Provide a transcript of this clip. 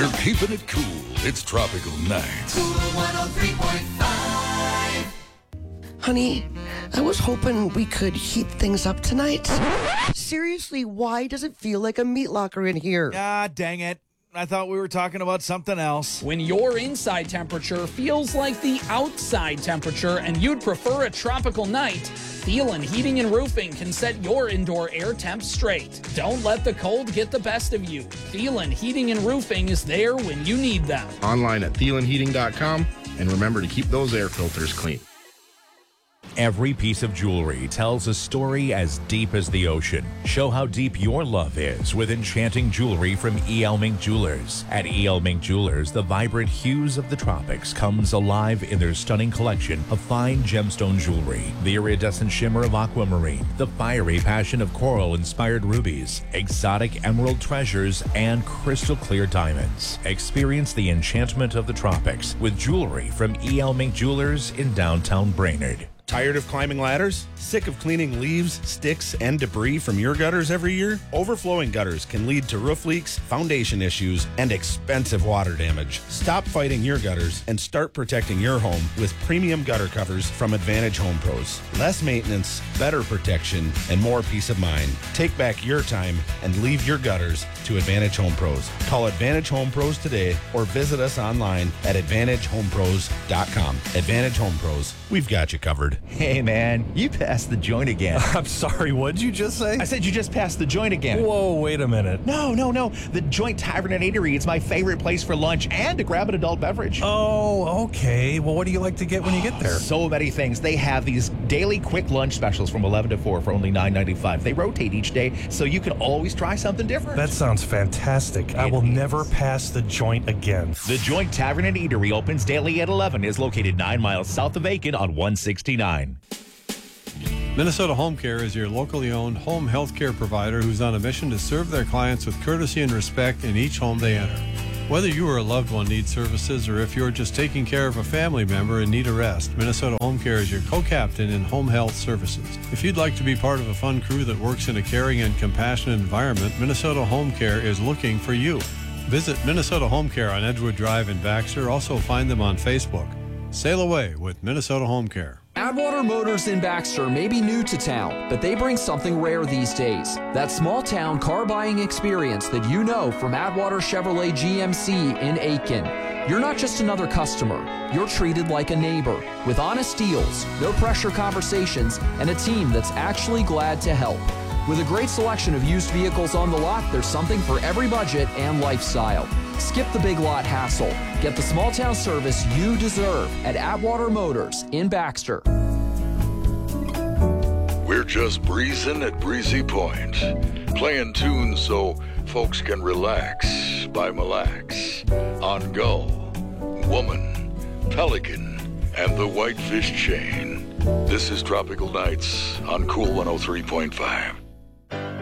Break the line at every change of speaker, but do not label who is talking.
We're keeping it cool. It's Tropical Nights.
Cool 103.5.
Honey, I was hoping we could heat things up tonight. Seriously, why does it feel like a meat locker in here?
Ah, dang it. I thought we were talking about something else.
When your inside temperature feels like the outside temperature and you'd prefer a tropical night, Thielen Heating and Roofing can set your indoor air temps straight. Don't let the cold get the best of you. Thielen Heating and Roofing is there when you need them.
Online at thielenheating.com, and remember to keep those air filters clean.
Every piece of jewelry tells a story as deep as the ocean. Show how deep your love is with enchanting jewelry from E.L. Mink Jewelers. At E.L. Mink Jewelers, the vibrant hues of the tropics comes alive in their stunning collection of fine gemstone jewelry. The iridescent shimmer of aquamarine, the fiery passion of coral-inspired rubies, exotic emerald treasures, and crystal clear diamonds. Experience the enchantment of the tropics with jewelry from E.L. Mink Jewelers in downtown Brainerd.
Tired of climbing ladders? Sick of cleaning leaves, sticks, and debris from your gutters every year? Overflowing gutters can lead to roof leaks, foundation issues, and expensive water damage. Stop fighting your gutters and start protecting your home with premium gutter covers from Advantage Home Pros. Less maintenance, better protection, and more peace of mind. Take back your time and leave your gutters to Advantage Home Pros. Call Advantage Home Pros today or visit us online at AdvantageHomePros.com. Advantage Home Pros, we've got you covered.
Hey, man, you passed the joint again.
I'm sorry, what'd you just say?
I said you just passed the joint again.
Whoa, wait a minute.
No. The Joint Tavern and Eatery. It's my favorite place for lunch and to grab an adult beverage.
Oh, okay. Well, what do you like to get when you get there?
So many things. They have these daily quick lunch specials from 11 to 4 for only $9.95. They rotate each day, so you can always try something different.
That sounds fantastic. I will never pass the joint again.
The Joint Tavern and Eatery opens daily at 11, is located 9 miles south of Aiken on 169.
Minnesota Home Care is your locally owned home health care provider who's on a mission to serve their clients with courtesy and respect in each home they enter. Whether you or a loved one needs services or if you're just taking care of a family member and need a rest, Minnesota Home Care is your co-captain in home health services. If you'd like to be part of a fun crew that works in a caring and compassionate environment, Minnesota Home Care is looking for you. Visit Minnesota Home Care on Edgewood Drive in Baxter. Also find them on Facebook. Sail away with Minnesota Home Care.
Atwater Motors in Baxter may be new to town, but they bring something rare these days. That small-town car buying experience that you know from Atwater Chevrolet GMC in Aiken. You're not just another customer. You're treated like a neighbor with honest deals, no-pressure conversations, and a team that's actually glad to help. With a great selection of used vehicles on the lot, there's something for every budget and lifestyle. Skip the big lot hassle. Get the small town service you deserve at Atwater Motors in Baxter.
We're just breezing at Breezy Point, playing tunes so folks can relax by Mille Lacs, On Gull, Woman, Pelican, and the Whitefish Chain. This is Tropical Nights on Cool 103.5.